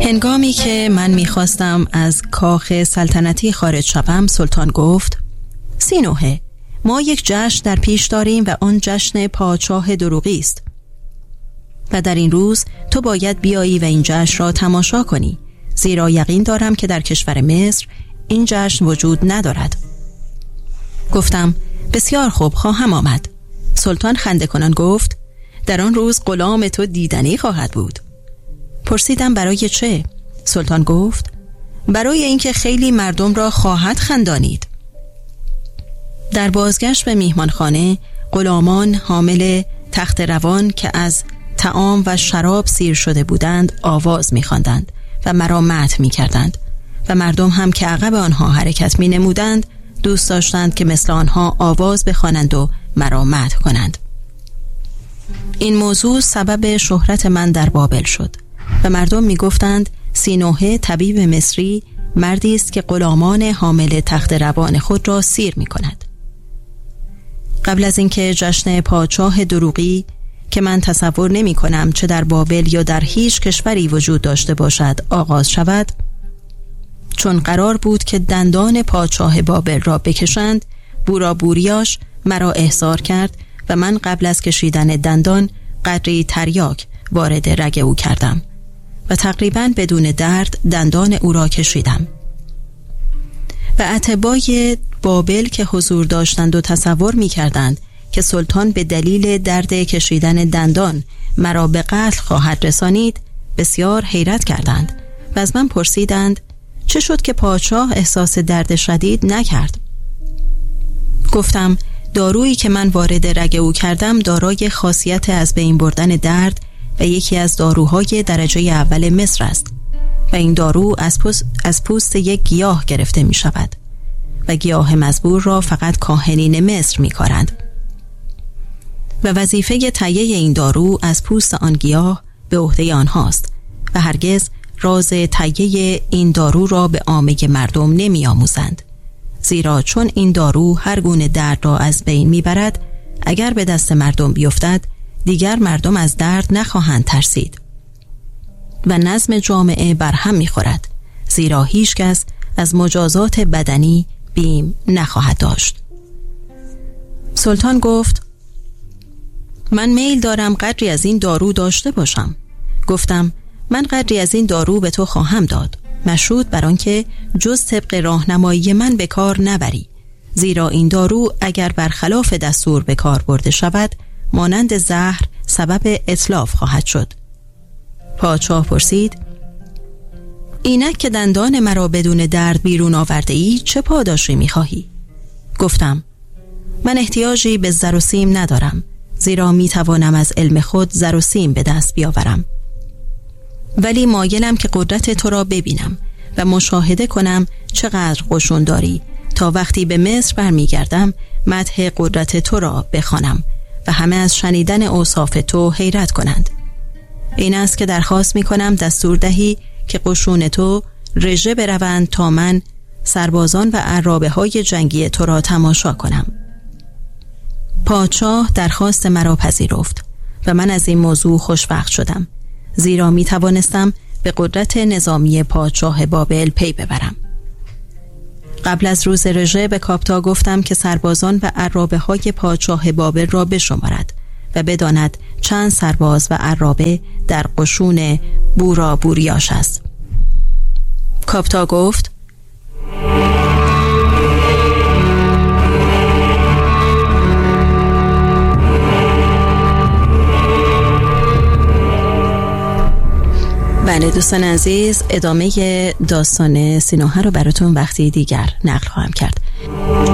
هنگامی که من میخواستم از کاخ سلطنتی خارج شوم، سلطان گفت: سینوهه، ما یک جشن در پیش داریم و آن جشن پادشاه دروغی است و در این روز تو باید بیایی و این جشن را تماشا کنی، زیرا یقین دارم که در کشور مصر این جشن وجود ندارد. گفتم: بسیار خوب، خواهم آمد. سلطان خنده کنان گفت: در آن روز غلام تو دیدنی خواهد بود. پرسیدم: برای چه؟ سلطان گفت: برای اینکه خیلی مردم را خواهد خندانید. در بازگشت به میهمانخانه، غلامان حامل تخت روان که از طعام و شراب سیر شده بودند آواز می‌خواندند و مرا مدح می‌کردند و مردم هم که عقب آنها حرکت می‌نمودند دوست داشتند که مثل آنها آواز بخوانند و مرا مدح کنند. این موضوع سبب شهرت من در بابل شد و مردم می‌گفتند سینوهه طبیب مصری مردی است که غلامان حامل تخت روان خود را سیر می‌کند. قبل از اینکه جشن پادشاه دروغی که من تصور نمی کنم چه در بابل یا در هیچ کشوری وجود داشته باشد آغاز شود، چون قرار بود که دندان پادشاه بابل را بکشند، بورا بوریاش مرا احضار کرد و من قبل از کشیدن دندان قدری تریاک وارد رگ او کردم و تقریباً بدون درد دندان او را کشیدم. و اتباع بابل که حضور داشتند و تصور می کردند که سلطان به دلیل درد کشیدن دندان مرا به قتل خواهد رسانید بسیار حیرت کردند و از من پرسیدند چه شد که پادشاه احساس درد شدید نکرد. گفتم دارویی که من وارد رگ او کردم دارای خاصیت از بین بردن درد و یکی از داروهای درجه اول مصر است و این دارو از پوست یک گیاه گرفته می شود و گیاه مزبور را فقط کاهنین مصر می کارند و وظیفه تهیه این دارو از پوست آن گیاه به عهده آنهاست و هرگز راز تهیه این دارو را به عامه مردم نمی آموزند، زیرا چون این دارو هر گونه درد را از بین می برد، اگر به دست مردم بیفتد دیگر مردم از درد نخواهند ترسید و نظم جامعه برهم می خورد، زیرا هیچ کس از مجازات بدنی بیم نخواهد داشت. سلطان گفت: من میل دارم قدری از این دارو داشته باشم. گفتم: من قدری از این دارو به تو خواهم داد، مشروط بر آنکه جز طبق راهنمایی من به کار نبری، زیرا این دارو اگر برخلاف دستور به کار برده شود مانند زهر سبب اتلاف خواهد شد. پادشاه پرسید: اینک که دندان مرا بدون درد بیرون آورده ای چه پاداشی می‌خواهی؟ گفتم: من احتیاجی به زر و سیم ندارم، زیرا میتوانم از علم خود زر و سیم به دست بیاورم، ولی مایلم که قدرت تو را ببینم و مشاهده کنم چقدر قشون داری تا وقتی به مصر برمیگردم مدح قدرت تو را بخوانم و همه از شنیدن اوصاف تو حیرت کنند. این است که درخواست میکنم دستور دهی که قشون تو رژه بروند تا من سربازان و عرابه های جنگی تو را تماشا کنم. پادشاه درخواست مرا پذیرفت و من از این موضوع خوشوقت شدم، زیرا می توانستم به قدرت نظامی پادشاه بابل پی ببرم. قبل از روز رژه به کاپتا گفتم که سربازان و عرابه های پادشاه بابل را بشمارد و بداند چند سرباز و عرابه در قشون بورا بوریاش است. کاپتا گفت: بله دوستان عزیز، ادامه داستان سینوهه رو براتون وقتی دیگر نقل خواهم کرد.